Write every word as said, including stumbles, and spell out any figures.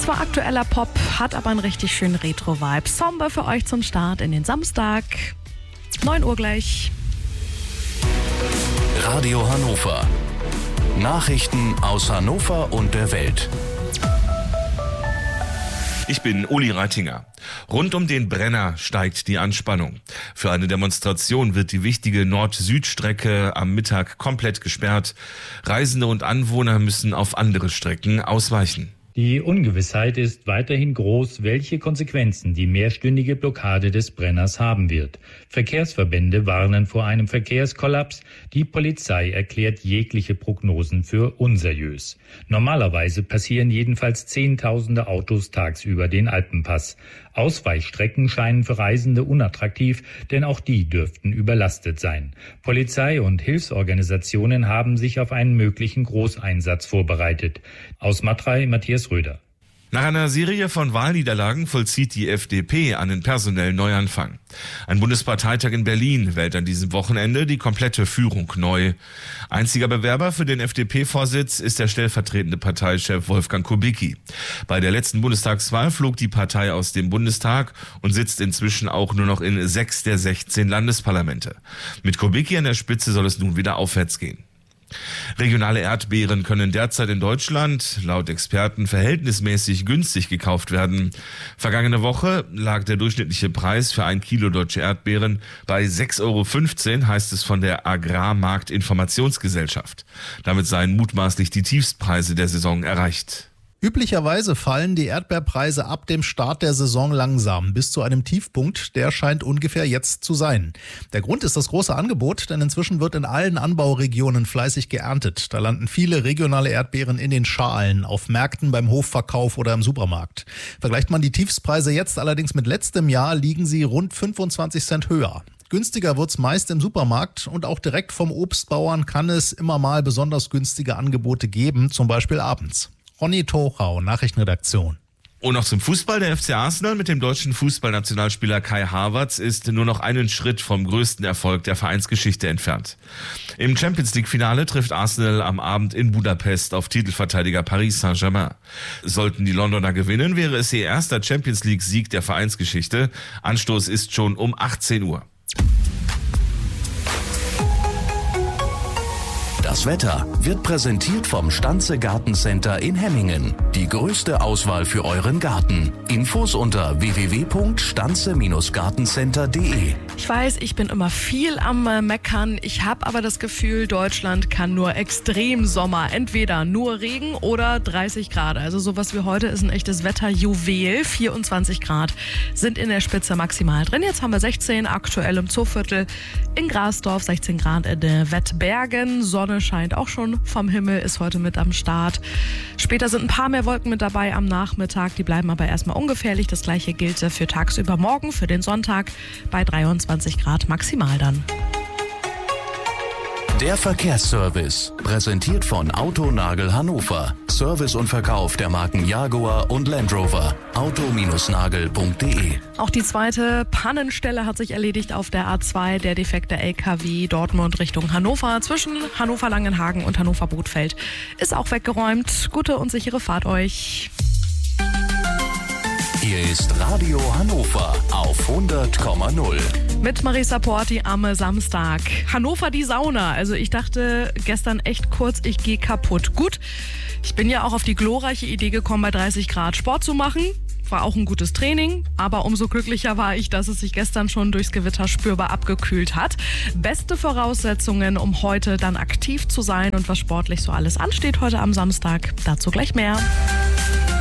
Zwar aktueller Pop, hat aber einen richtig schönen Retro-Vibe. Somber für euch zum Start in den Samstag. neun Uhr gleich. Radio Hannover. Nachrichten aus Hannover und der Welt. Ich bin Uli Reitinger. Rund um den Brenner steigt die Anspannung. Für eine Demonstration wird die wichtige Nord-Süd-Strecke am Mittag komplett gesperrt. Reisende und Anwohner müssen auf andere Strecken ausweichen. Die Ungewissheit ist weiterhin groß, welche Konsequenzen die mehrstündige Blockade des Brenners haben wird. Verkehrsverbände warnen vor einem Verkehrskollaps. Die Polizei erklärt jegliche Prognosen für unseriös. Normalerweise passieren jedenfalls Zehntausende Autos tagsüber den Alpenpass. Ausweichstrecken scheinen für Reisende unattraktiv, denn auch die dürften überlastet sein. Polizei und Hilfsorganisationen haben sich auf einen möglichen Großeinsatz vorbereitet. Aus Matrei, Matthias Röder. Nach einer Serie von Wahlniederlagen vollzieht die F D P einen personellen Neuanfang. Ein Bundesparteitag in Berlin wählt an diesem Wochenende die komplette Führung neu. Einziger Bewerber für den F D P-Vorsitz ist der stellvertretende Parteichef Wolfgang Kubicki. Bei der letzten Bundestagswahl flog die Partei aus dem Bundestag und sitzt inzwischen auch nur noch in sechs der sechzehn Landesparlamente. Mit Kubicki an der Spitze soll es nun wieder aufwärts gehen. Regionale Erdbeeren können derzeit in Deutschland laut Experten verhältnismäßig günstig gekauft werden. Vergangene Woche lag der durchschnittliche Preis für ein Kilo deutsche Erdbeeren bei sechs Euro fünfzehn, heißt es von der Agrarmarktinformationsgesellschaft. Damit seien mutmaßlich die Tiefstpreise der Saison erreicht. Üblicherweise fallen die Erdbeerpreise ab dem Start der Saison langsam bis zu einem Tiefpunkt, der scheint ungefähr jetzt zu sein. Der Grund ist das große Angebot, denn inzwischen wird in allen Anbauregionen fleißig geerntet. Da landen viele regionale Erdbeeren in den Schalen, auf Märkten, beim Hofverkauf oder im Supermarkt. Vergleicht man die Tiefstpreise jetzt allerdings mit letztem Jahr, liegen sie rund fünfundzwanzig Cent höher. Günstiger wird's meist im Supermarkt und auch direkt vom Obstbauern kann es immer mal besonders günstige Angebote geben, zum Beispiel abends. Ronny Tochau, Nachrichtenredaktion. Und noch zum Fußball. Der F C Arsenal mit dem deutschen Fußballnationalspieler Kai Havertz ist nur noch einen Schritt vom größten Erfolg der Vereinsgeschichte entfernt. Im Champions-League-Finale trifft Arsenal am Abend in Budapest auf Titelverteidiger Paris Saint-Germain. Sollten die Londoner gewinnen, wäre es ihr erster Champions-League-Sieg der Vereinsgeschichte. Anstoß ist schon um achtzehn Uhr. Das Wetter wird präsentiert vom Stanze Gartencenter in Hemmingen. Die größte Auswahl für euren Garten. Infos unter w w w punkt stanze gartencenter punkt de. Ich weiß, ich bin immer viel am äh, Meckern. Ich habe aber das Gefühl, Deutschland kann nur Extremsommer. Entweder nur Regen oder dreißig Grad. Also sowas wie heute ist ein echtes Wetterjuwel. vierundzwanzig Grad sind in der Spitze maximal drin. Jetzt haben wir sechzehn aktuell im Zooviertel. In Grasdorf sechzehn Grad in den Wettbergen. Sonne scheint auch schon vom Himmel, ist heute mit am Start. Später sind ein paar mehr Wolken mit dabei am Nachmittag. Die bleiben aber erstmal ungefährlich. Das gleiche gilt für tagsüber morgen, für den Sonntag bei dreiundzwanzig Grad maximal dann. Der Verkehrsservice, präsentiert von Autonagel Hannover. Service und Verkauf der Marken Jaguar und Land Rover. auto nagel punkt de. Auch die zweite Pannenstelle hat sich erledigt auf der A zwei. Der defekte L K W Dortmund Richtung Hannover zwischen Hannover-Langenhagen und Hannover-Bothfeld ist auch weggeräumt. Gute und sichere Fahrt euch. Hier ist Radio Hannover auf hundert Komma null. Mit Marisa Porti am Samstag. Hannover die Sauna. Also ich dachte gestern echt kurz, ich gehe kaputt. Gut, ich bin ja auch auf die glorreiche Idee gekommen, bei dreißig Grad Sport zu machen. War auch ein gutes Training, aber umso glücklicher war ich, dass es sich gestern schon durchs Gewitter spürbar abgekühlt hat. Beste Voraussetzungen, um heute dann aktiv zu sein und was sportlich so alles ansteht heute am Samstag. Dazu gleich mehr.